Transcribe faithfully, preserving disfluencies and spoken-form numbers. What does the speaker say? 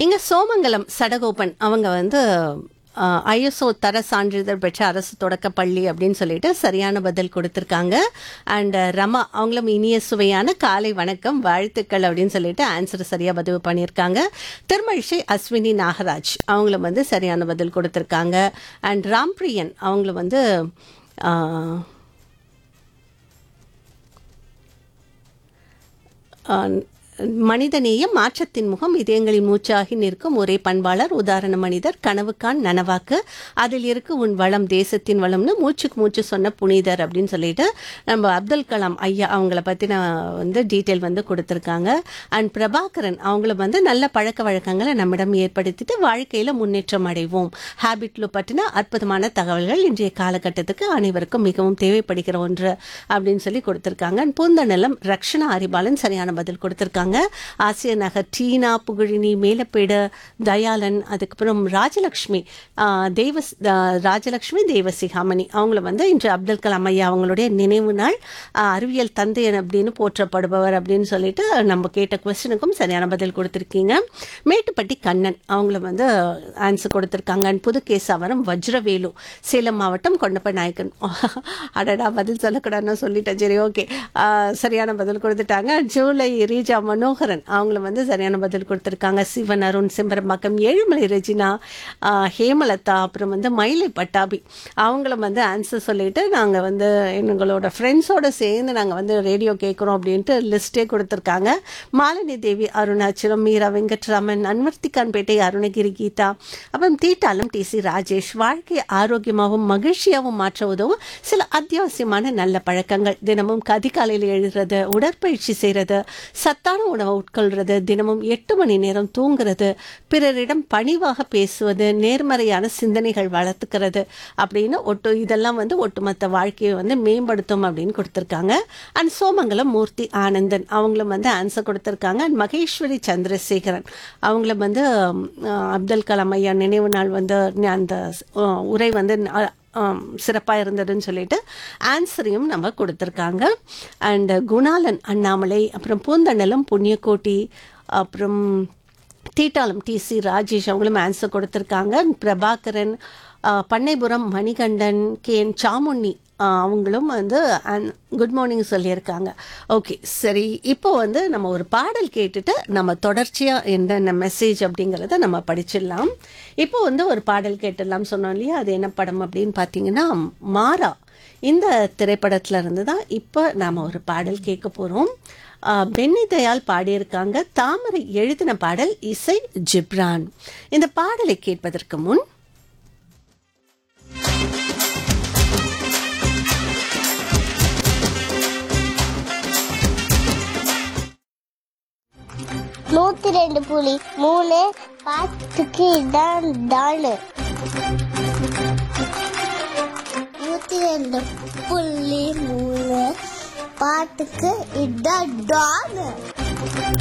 இங்க சோமங்கலம் சடகோபன் அவங்க வந்து ஐஎஸ்ஓ தர சான்றிதழ் பெற்ற அரசு தொடக்க பள்ளி அப்படின்னு சொல்லிட்டு சரியான பதில் கொடுத்துருக்காங்க. அண்ட் ரமா அவங்களும் இனிய சுவையான காலை வணக்கம் வாழ்த்துக்கள் அப்படின்னு சொல்லிட்டு ஆன்சர் சரியாக பதிவு பண்ணியிருக்காங்க. திருமழிசை அஸ்வினி நாகராஜ் அவங்களும் வந்து சரியான பதில் கொடுத்துருக்காங்க. அண்ட் ராம்பிரியன் அவங்களும் வந்து மனிதநேயம் மாற்றத்தின் முகம் இதயங்களின் மூச்சாகி நிற்கும் ஒரே பண்பாளர் உதாரண மனிதர் கனவுக்கான் நனவாக்கு அதில் இருக்கு உன் வளம் தேசத்தின் வளம்னு மூச்சுக்கு மூச்சு சொன்ன புனிதர் அப்படின்னு சொல்லிட்டு நம்ம அப்துல் கலாம் ஐயா அவங்கள பற்றின வந்து டீட்டெயில் வந்து கொடுத்துருக்காங்க. அண்ட் பிரபாகரன் அவங்கள வந்து நல்ல பழக்க வழக்கங்களை நம்மிடம் ஏற்படுத்திட்டு வாழ்க்கையில் முன்னேற்றம் அடைவோம் ஹேபிட்ல பற்றின அற்புதமான தகவல்கள் இன்றைய காலகட்டத்துக்கு அனைவருக்கும் மிகவும் தேவைப்படுகிற ஒன்று அப்படின்னு சொல்லி கொடுத்துருக்காங்க. பூந்தநலம் ரக்ஷனா அறிபாலன் சரியான பதில் கொடுத்துருக்காங்க. ஆசிய நகர் டீனா புகழினி மேலப்பேடு தயாளன் அதுக்கப்புறம் ராஜலட்சுமி தெய்வ ராஜலட்சுமி தெய்வசிகாமணி அவங்கள வந்து இன்று அப்துல் கலாம் ஐயா அவங்களுடைய நினைவு நாள் அறிவியல் தந்தை அப்படின்னு போற்றப்படுபவர் அப்படின்னு சொல்லிட்டு நம்ம கேட்ட கொஸ்டினுக்கும் சரியான பதில் கொடுத்துருக்கீங்க. மேட்டுப்பட்டி கண்ணன் அவங்கள வந்து ஆன்சர் கொடுத்துருக்காங்க. புதுகேசாவரம் வஜ்ரவேலு சேலம் மாவட்டம் கொண்டப்ப நாயக்கன் அடடா பதில் சொல்லக்கூடாதுன்னு சொல்லிட்டேன். சரி ஓகே சரியான பதில் கொடுத்துட்டாங்க. ஜூலை ரீஜா மனோகரன் அவங்கள வந்து சரியான பதில் கொடுத்துருக்காங்க. சிவன் அருண் செம்பரம்பாக்கம் ஏழுமலை ரெஜினா ஹேமலதா அப்புறம் வந்து மயிலை பட்டாபி அவங்கள வந்து ஆன்சர் சொல்லிட்டு நாங்கள் வந்து எங்களோட ஃப்ரெண்ட்ஸோடு சேர்ந்து நாங்கள் வந்து ரேடியோ கேட்குறோம் அப்படின்ட்டு லிஸ்ட்டே கொடுத்துருக்காங்க. மாலினி தேவி அருணாச்சலம் மீரா வெங்கட்ராமன் அன்வர்த்திகான்பேட்டை அருணகிரி கீதா அப்புறம் தீட்டாலம் டி சி ராஜேஷ் வாழ்க்கையை ஆரோக்கியமாகவும் மகிழ்ச்சியாகவும் மாற்ற உதவும் சில அத்தியாவசியமான நல்ல பழக்கங்கள் தினமும் அதிகாலையில் எழுதுறது உடற்பயிற்சி செய்கிறது சத்தான உணவை உட்கொள்றது தினமும் எட்டு மணி நேரம் தூங்குறது பிறரிடம் பணிவாக பேசுவது நேர்மறையான சிந்தனைகள் வளர்த்துக்கிறது அப்படின்னு ஒட்டு இதெல்லாம் வந்து ஒட்டுமொத்த வாழ்க்கையை வந்து மேம்படுத்தும் அப்படின்னு கொடுத்துருக்காங்க. அண்ட் சோமங்கலம் மூர்த்தி ஆனந்தன் அவங்களும் வந்து ஆன்சர் கொடுத்துருக்காங்க. அண்ட் மகேஸ்வரி சந்திரசேகரன் அவங்களும் வந்து அப்துல் கலாம் ஐயா நினைவு நாள் வந்து அந்த உரை வந்து சிறப்பாக இருந்ததுன்னு சொல்லிட்டு ஆன்சரையும் நம்ம கொடுத்துருக்காங்க. அண்ட் குணாலன் அண்ணாமலை அப்புறம் பூந்தண்டலம் புண்ணியக்கோட்டி அப்புறம் தீட்டாலம் டி சி ராஜேஷ் அவங்களும் ஆன்சர் கொடுத்துருக்காங்க. பிரபாகரன் பண்ணைபுரம் மணிகண்டன் கே என் சாமுண்ணி அவங்களும் வந்து குட் மார்னிங் சொல்லியிருக்காங்க. ஓகே சரி இப்போ வந்து நம்ம ஒரு பாடல் கேட்டுட்டு நம்ம தொடர்ச்சியாக என்னென்ன மெசேஜ் அப்படிங்கிறத நம்ம படிச்சிடலாம். இப்போ வந்து ஒரு பாடல் கேட்டுடலாம் சொன்னோம் இல்லையா, அது என்ன படம் அப்படின்னு பார்த்தீங்கன்னா மாறா இந்த திரைப்படத்தில் இருந்து தான் இப்போ நாம் ஒரு பாடல் கேட்க போகிறோம். பென்னி தயாள் பாடியிருக்காங்க. தாமரை எழுதின பாடல் இசை ஜிப்ரான். இந்த பாடலை கேட்பதற்கு முன் நூத்தி ரெண்டு புள்ளி மூணு பாட்டுக்கு இதான் டாலு நூத்தி ரெண்டு புள்ளி மூணு பாட்டுக்கு இதான் டாலு.